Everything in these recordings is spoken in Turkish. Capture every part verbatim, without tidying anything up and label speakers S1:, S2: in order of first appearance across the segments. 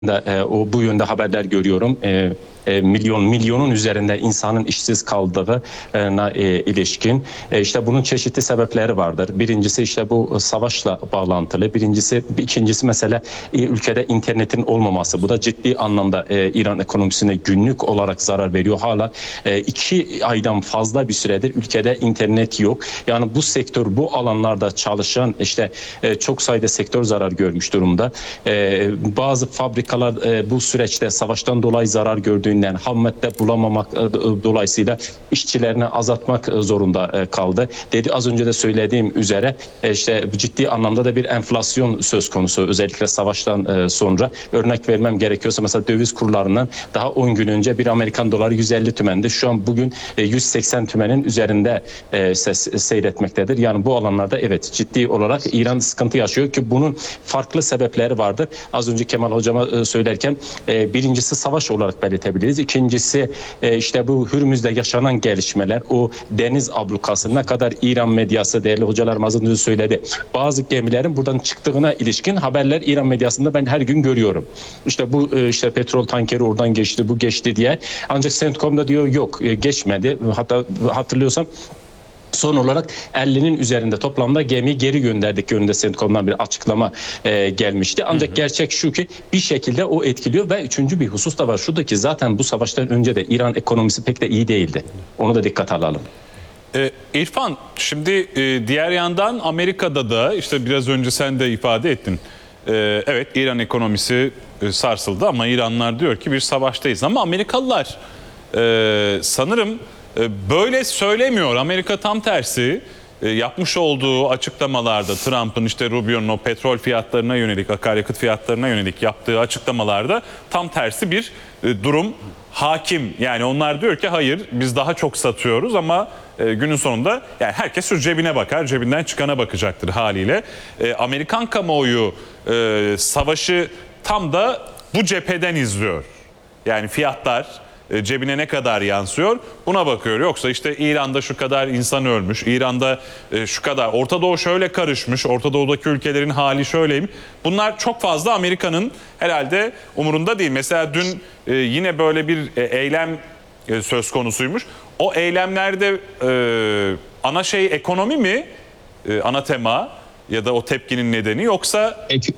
S1: da e, o bu yönde haberler görüyorum. E, e, milyon milyonun üzerinde insanın işsiz kaldığına e, ilişkin e, işte bunun çeşitli sebepleri vardır. Birincisi işte bu savaşla bağlantılı. Birincisi, ikincisi mesela e, ülkede internetin olmaması. Bu da ciddi anlamda e, İran ekonomisine günlük olarak zarar veriyor. Hala e, iki aydan fazla bir süredir ülkede internet yok. Yani bu sektör, bu alanlarda çalışan işte e, çok sayıda sektör zarar görmüş durumda. E, bazı fabrikalar e, bu süreçte savaştan dolayı zarar gördüğünden ham madde bulamamak e, dolayısıyla işçilerini azaltmak e, zorunda e, kaldı. Dedi az önce de söylediğim üzere e, işte ciddi anlamda da bir enflasyon söz konusu, özellikle savaştan e, sonra. Örnek vermem gerekiyorsa mesela döviz kurlarından daha on gün önce bir Amerikan doları yüz elli tümendi. Şu an bugün e, yüz seksen tümenin üzerinde e, seyretmektedir. Yani bu alanlarda evet ciddi olarak İran sıkıntı yaşıyor ki bunun farklı sebepleri vardır. Az önce Kemal hocama e, söylerken e, birincisi savaş olarak belirtebiliriz. İkincisi e, işte bu Hürmüz'de yaşanan gelişmeler, o deniz ablukası, ne kadar İran medyası, değerli hocalarım az önce söyledi, bazı gemilerin buradan çıktığına ilişkin haberler İran medyasında ben her gün görüyorum. İşte bu e, işte petrol tankeri oradan geçti, bu geçti diye. Ancak Centcom'da diyor yok e, geçmedi. Hatta hatırlıyorsam son olarak ellinin üzerinde toplamda gemi geri gönderdik yönünde Centcom'dan bir açıklama e, gelmişti. Ancak hı hı. gerçek şu ki bir şekilde o etkiliyor ve üçüncü bir husus da var. Şu da ki zaten bu savaştan önce de İran ekonomisi pek de iyi değildi. Onu da dikkate alalım.
S2: E, İrfan, şimdi e, diğer yandan Amerika'da da işte biraz önce sen de ifade ettin. E, evet İran ekonomisi e, sarsıldı ama İranlılar diyor ki bir savaştayız. Ama Amerikalılar e, sanırım böyle söylemiyor. Amerika tam tersi yapmış olduğu açıklamalarda, Trump'ın işte Rubio'nun o petrol fiyatlarına yönelik, akaryakıt fiyatlarına yönelik yaptığı açıklamalarda tam tersi bir durum hakim. Yani onlar diyor ki hayır biz daha çok satıyoruz ama günün sonunda yani herkes cebine bakar, cebinden çıkana bakacaktır haliyle. Amerikan kamuoyu savaşı tam da bu cepheden izliyor. Yani fiyatlar cebine ne kadar yansıyor buna bakıyor. Yoksa işte İran'da şu kadar insan ölmüş, İran'da şu kadar, Orta Doğu şöyle karışmış, Orta Doğu'daki ülkelerin hali şöyleyim. Bunlar çok fazla Amerika'nın herhalde umurunda değil. Mesela dün yine böyle bir eylem söz konusuymuş. O eylemlerde ana şey ekonomi mi, ana tema ya da o tepkinin nedeni, yoksa Ek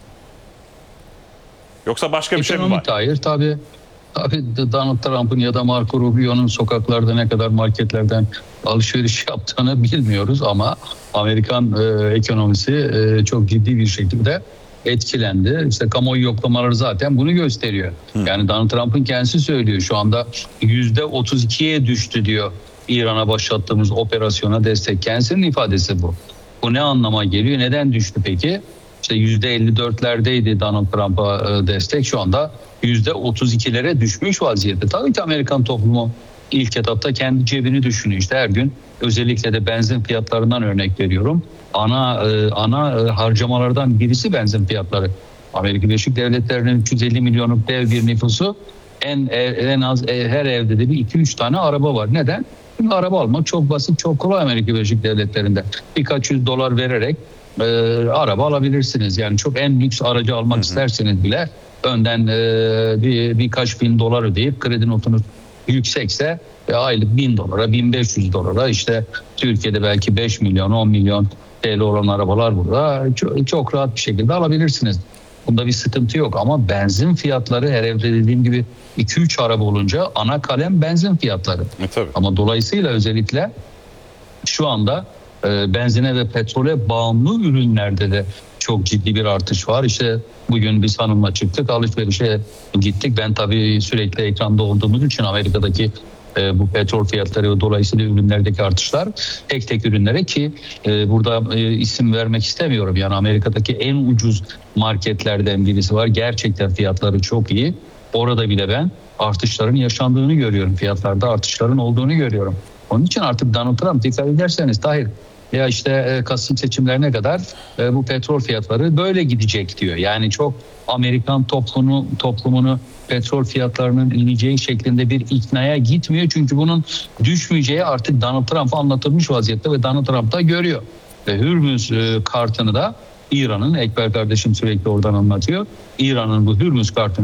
S2: yoksa başka bir şey mi var?
S3: Hayır tabii. Tabii Donald Trump'ın ya da Marco Rubio'nun sokaklarda ne kadar marketlerden alışveriş yaptığını bilmiyoruz ama Amerikan e, ekonomisi e, çok ciddi bir şekilde etkilendi. İşte kamuoyu yoklamaları zaten bunu gösteriyor. Hı. Yani Donald Trump'ın kendisi söylüyor şu anda yüzde otuz ikiye düştü diyor İran'a başlattığımız operasyona destek. Kendisinin ifadesi bu. Bu ne anlama geliyor? Neden düştü peki? İşte yüzde elli dörtlerdeydi Donald Trump'a destek, şu anda yüzde otuz ikilere düşmüş vaziyette. Tabii ki Amerikan toplumu ilk etapta kendi cebini düşünüyor. İşte her gün özellikle de benzin fiyatlarından örnek veriyorum. Ana ana harcamalardan birisi benzin fiyatları. Amerika Birleşik Devletleri'nin üç yüz elli milyonluk dev bir nüfusu, en en az her evde de bir iki üç tane araba var. Neden? Çünkü araba almak çok basit, çok kolay Amerika Birleşik Devletleri'nde. Birkaç yüz dolar vererek e, araba alabilirsiniz. Yani çok en lüks aracı almak hı hı. isterseniz bile önden e, bir, birkaç bin dolar ödeyip kredi notunuz yüksekse e, aylık bin dolara, bin beş yüz dolara, işte Türkiye'de belki beş milyon, on milyon T L olan arabalar burada çok, çok rahat bir şekilde alabilirsiniz. Bunda bir sıkıntı yok ama benzin fiyatları her evde dediğim gibi iki üç araba olunca ana kalem benzin fiyatları. E, tabii. Ama dolayısıyla özellikle şu anda e, benzine ve petrole bağımlı ürünlerde de çok ciddi bir artış var. İşte bugün biz hanımla çıktık, alışverişe gittik. Ben tabii sürekli ekranda olduğumuz için Amerika'daki e, bu petrol fiyatları ve dolayısıyla ürünlerdeki artışlar tek tek ürünlere, ki e, burada e, isim vermek istemiyorum. Yani Amerika'daki en ucuz marketlerden birisi var. Gerçekten fiyatları çok iyi. Orada bile ben artışların yaşandığını görüyorum. Fiyatlarda artışların olduğunu görüyorum. Onun için artık Donald Trump, dikkat ederseniz Tahir, ya işte Kasım seçimlerine kadar bu petrol fiyatları böyle gidecek diyor. Yani çok Amerikan toplumunu, toplumunu petrol fiyatlarının ineceği şeklinde bir iknaya gitmiyor. Çünkü bunun düşmeyeceği artık Donald Trump'a anlatılmış vaziyette ve Donald Trump da görüyor. Ve Hürmüz kartını da İran'ın, Ekber kardeşim sürekli oradan anlatıyor, İran'ın bu Hürmüz kartını